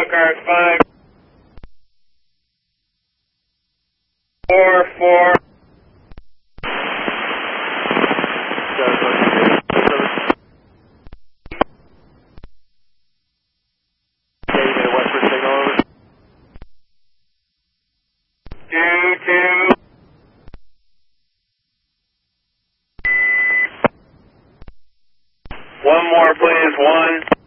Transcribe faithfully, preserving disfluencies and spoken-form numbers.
cars five. Four, four. Two, two. One more, please. One.